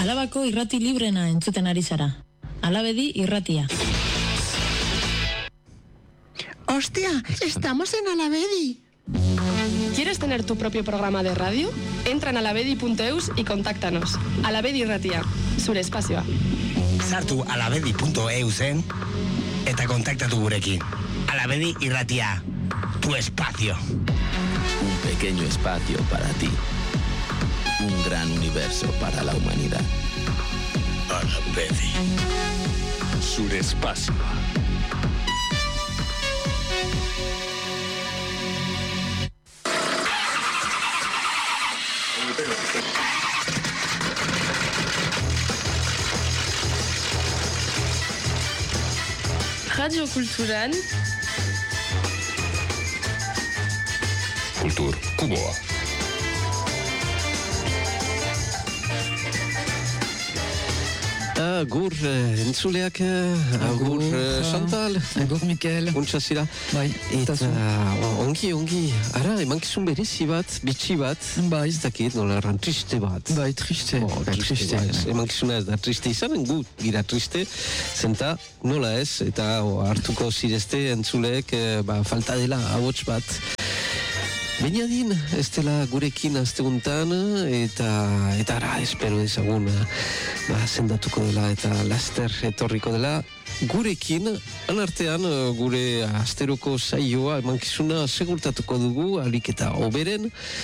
Alabako irrati librena entzuten ari zara. Alabedi irratia. ¡Hostia! ¡Estamos en Alabedi! ¿Quieres tener tu propio programa de radio? Entra en alabedi.eus y contáctanos. Alabedi irratia, zure espazioa. Sartu alabedi.eusen eta kontaktatu gurekin. Alabedi irratia, tu espacio. Un pequeño espacio para ti. Un gran universo para la humanidad. Alabedi, zure espazioa. Radio Kulturan Kultur Kuboa. Agur entzuleak, agur Chantal, agur Mikel, untsa zira. Bai, eta ongi, ara, emankizun berezi bat, bitxi bat, bai. Ez dakit, nola erran, triste bat. Bai, triste. Emankizuna ez da triste izanen, gu gira triste, zenta nola ez, eta hartuko zirezte entzuleek, falta dela ahots bat. Beniadin, ez dela gurekin azteguntan, eta ara, espero ezagun, zendatuko dela eta laster etorriko dela. Gurekin, anartean, gure asteroko saioa emankizuna segurtatuko dugu, alik eta oberen,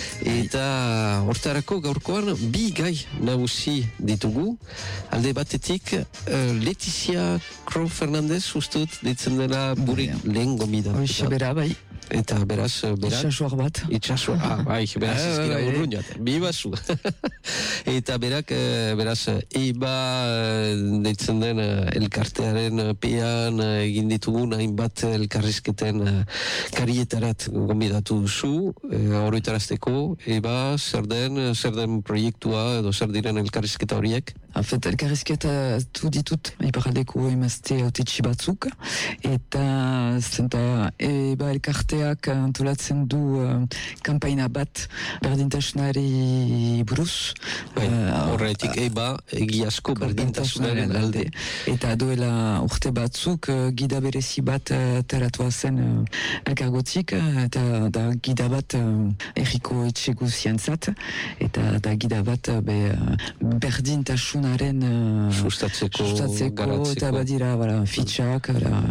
eta hortarako gaurkoan bi gai nagusi ditugu. Alde batetik, Letizia Crow Fernandez, ustut, ditzen dela gure lehen gomida. Hoxe, bera, bai. Eta beraz... Itxasuak bat. Bai, beraz ezkira urruñat. Bibazu. Eta beraz, Eba deitzen den elkartearen pean egin ditugun hainbat elkarrizketen karietarat gombidatu duzu, oroitarazteko, Eba, zer den proiektua edo zer diren elkarrizketa horiek? Afet, elkarrizketa ditut, iparaldeko emazte autetxi batzuk, eta zenta Eba elkarteak antolatzen du kampaina bat berdintasunari buruz. Horretik Eba egiazko berdintasunaren alde. Eta doela urte batzuk gida berezi bat teratua zen elkargotik, eta da gida bat erriko etxe guziantzat, eta da gida bat berdintasunaren sustatzeko, eta badira fitxak,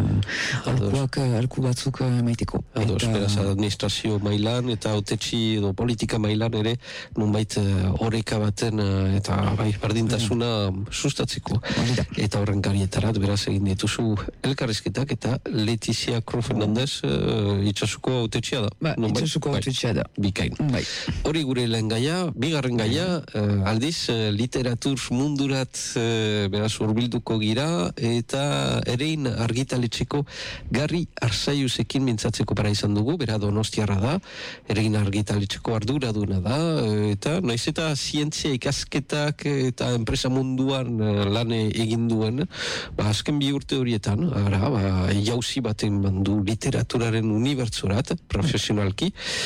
alku batzuk maiteko. Beraz, administrazio mailan eta autetxi edo politika mailan ere nunbait oreka baten eta berdintasuna sustatzeko. Eta horren karietarat, beraz egin dituzu elkarrizketak eta Letizia Crow Fernandez itxasuko autetxia da. Itxasuko autetxia da. Bikain. Hori gure lehen gaia, bigarren gaia, aldiz literatur mundurat beraz urbilduko gira eta erein argitaletxeko Garri Arzaiusekin mintzatzeko para izan dugu, bera Donostiarra da, erein argitaletxeko arduraduna da, eta naiz eta zientzia ikasketak eta enpresa munduan lan egin duen, azken bi urte horietan, jauzi baten bandu literaturaren unibertsurat, profesionalki,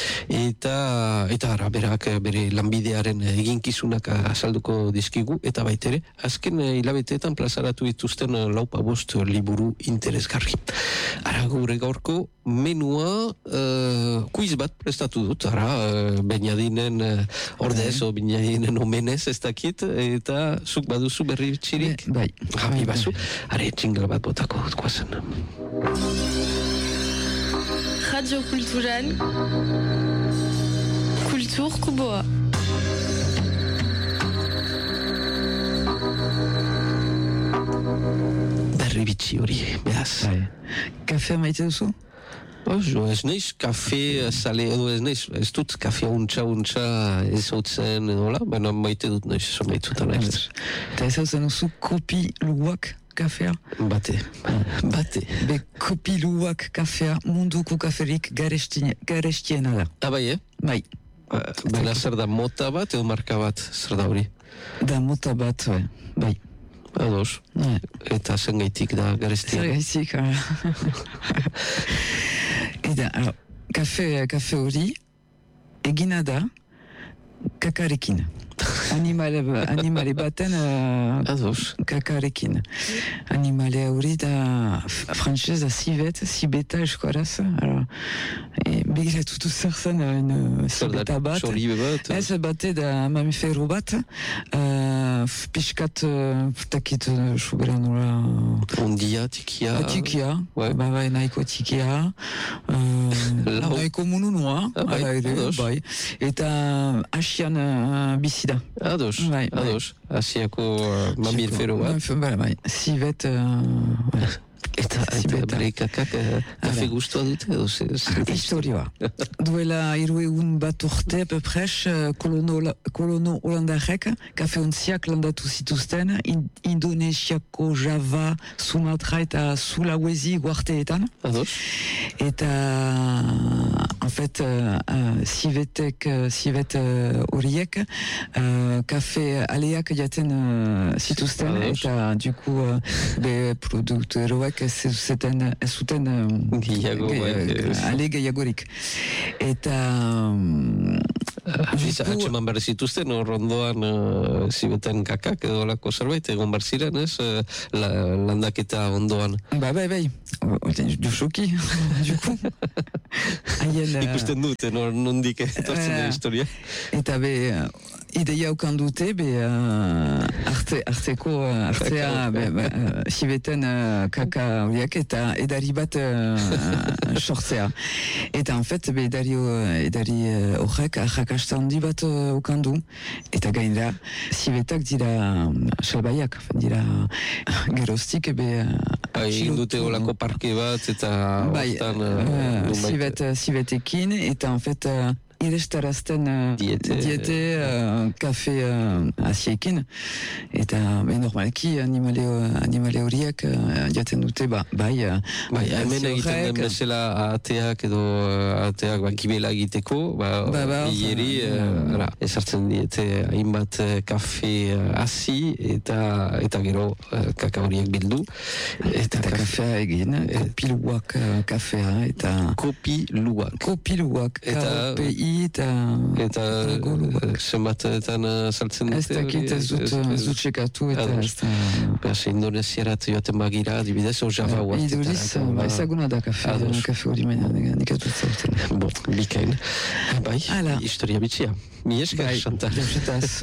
eta berak bere lanbidearen eginkizunak azalduko dizkigu, eta baitere, azken hilabeteetan plazaratu dituzten 4-5 liburu interesgarri. Ara gure gaurko menua kuiz bat prestatu dut, Beniadinen ordez o Beniadinen omenez ez dakit, eta zuk baduzu berri txirik? Bai. Bazu, are txingel bat botako dut guazen. Radio Kulturan Kultur Kuboa. Berri bitxi hori, behaz. Kafe maite duzu? Ez naiz kafe sale edo ez dut kafe untxa ez hautzen edola, baina maite dut naiz, eso maituta naiz. Eta ez hautzen duzu kopi luak kafea? Bate. Be kopi luak kafea munduko kaferik garestiena da. Bai, Bai. Baina zer da mota bat edo marka bat, zer da hori? Da mota bat, bai. Ados. Eta zen gaitik da garestiena. Zer gaitik, Eta, kafe hori egina da kakarekin. animale baten kakarekin. Animale hori da frantzez da zibeta eskoraz. Begiratutu zer zen zibeta bat. Ez bate da mamifero bat. Piskat, takit, sobera nola... Ondia, tikia. Tikia, bai, nahiko tikia. Nahiko mununua. Bai. Eta Asian bizida. Ados. Asiako mamifero bat. Bai, zibet... Eta bere kakak kafe guztua dute edo historioa. Duela 3 egun bat urte, pepres, kolono holandarek, kafe ontziak landatu zituzten, Indonesiako Java, Sumatra eta Sulawesi guarteetan. Ados. Eta, en fait, zivet horiek, kafe aleak jaten zituzten, eta duku, be produkteroek ez zuten ale gehiagorik. Eta atxeman behar zituzten rondoan zibeten kakak edo lako zerbait egon behar ziren, ez? Landaketa ondoan. Bai. Josoki, duku. Ikusten dute, nondik etortzen da historia. Eta ideia ukan dute, artea zibeten kaka horiek eta edari bat sortzea. Eta en fait, edari horrek arrakasta handi bat ukan du. Eta gainera, zibetak dira salbaiak, dira geroztik egin dute olako parke bat eta zibetekin eta en fait irestarazten diete kafe asiekin eta normalki animale horiek jaten dute bai hemen egiten den bezala ateak edo ateak gibela egiteko hileri ezartzen diete hainbat kafe hasi eta gero kaka horiek bildu eta kafea egin kopiluak kafea eta kopiluak eta zenbatetan saltzen dute? Ez dakit ez dut txekatu eta Indonesiarat joaten bagira, adibidez, o Java huartetara. Iduriz, ezaguna da kafe hori nik ez dut zauten. Bikain. Bai, historia bitxia. Mi esker, Xanta. Jasetaz.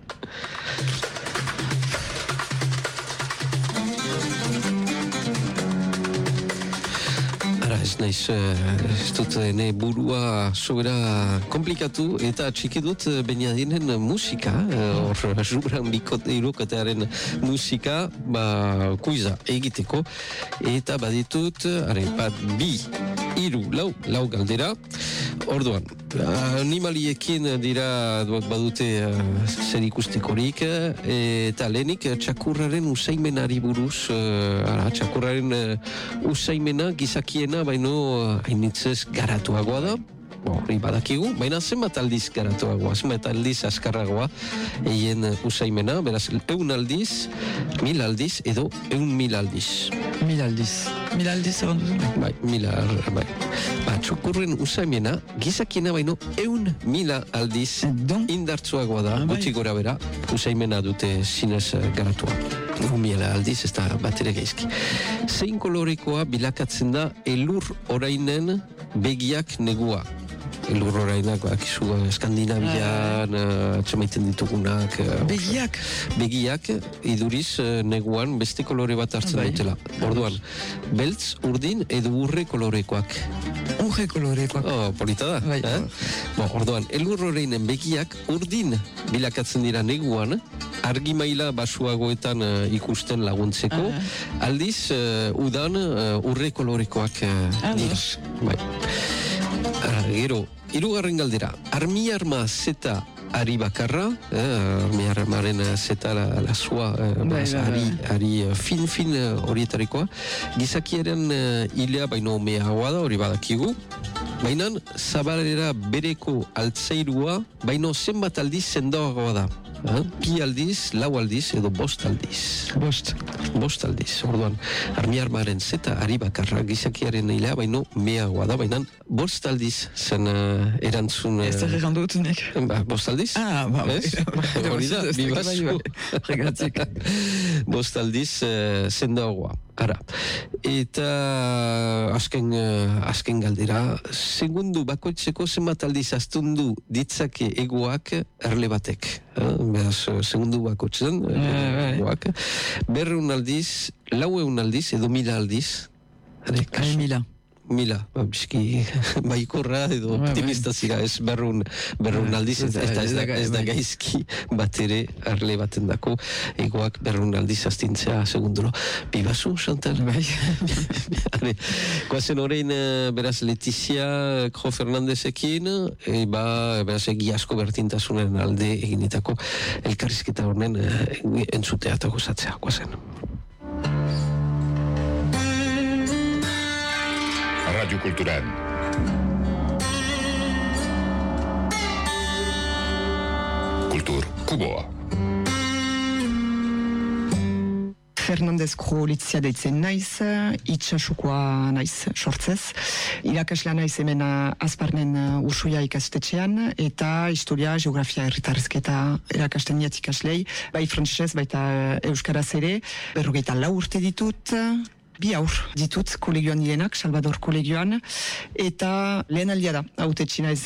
Ez naiz, ez dut ene burua sobera komplikatu eta txiki dut Beniadinen musika, hor Jubran irukotearen musika, kuiza egiteko, eta baditut, bat 2, 3, 4 galdera, orduan, animaliekin dira badute zer ikustekorik, eta lehenik txakurraren usaimenari buruz, txakurraren usaimena gizakiena baino hainitzez garatuagoa da, hori badakigu, baina zenbat aldiz garatuagoa, zenbat aldiz askarragoa eien usaimena, beraz, 100 aldiz, 1000 aldiz, edo 100.000 aldiz. 1000 aldiz. 1000 aldiz egon duzu? Bai, 1000, bai. Txakurren usaimena, gizakiena baino 100.000 aldiz indartsuagoa da, gutxi gora bera, usaimena dute zinez garatua. 1.000 aldiz, ez da bat ere geizki. Zein kolorekoa bilakatzen da elur orainen begiak negua. Elur orainak, akizu, Skandinavian, txamaiten ditugunak. Begiak? Begiak, iduriz, neguan, beste kolore bat hartzen dutela. Orduan, beltz, urdin, edo urre kolorekoak. Urre kolorekoak. Polita da. Orduan, elur orainen begiak, urdin bilakatzen dira neguan, argi maila basuagoetan ikusten laguntzeko, aldiz, udan, urre kolorekoak dira. Bai. Gero, 3. galdera, arma zeta ari bakarra, armaren zeta lasua, ari fin horietarikoa, gizakiaren hilea baino meagoa da, hori badakigu, baina zabalera bereko altzairua, baino zenbat aldiz sendoagoa da. Bi aldiz, lau aldiz edo bost aldiz. Bost aldiz, orduan, armiarmaren zeta ari bakarra gizakiaren hilea, baino meagoa da, baina bost aldiz zen erantzun... Ez da gegan dut nek. Bost aldiz? Hori da, bibazu. Regatik. Bost aldiz zen dagoa. Ara, eta azken galdera, segundu bakoitzeko zenbat aldiz astundu ditzake egoak erle batek. Beraz, segundu bakoitzen egoak. 200 aldiz, 400 aldiz edo 1000 aldiz. Mila, bizki baikorra edo optimista zira, ez 200 aldiz, ez da gaizki bat ere arle baten dako, egoak 200 aldiz astintzea segunduro. Bibazu, Chantal? Bai. Koazen horrein, beraz, Letizia Kro Fernandezekin, beraz, egi asko bertintasunen alde eginitako elkarrizketa horren entzutea eta gozatzea, koazen. Radio Cultural. Kultur Kuboa. Fernandez Kro Letizia deitzen naiz, itxasukoa naiz sortzez. Irakaslea naiz hemen Azparnen Ursuia ikastetxean, eta historia, geografia, herritarrezketa erakasten diat ikaslei, bai frantsesez, baita euskaraz ere, 44 urte ditut, 2 aur ditut kolegioan dienak, Salvador kolegioan, eta lehen aldia da, hautetxi naiz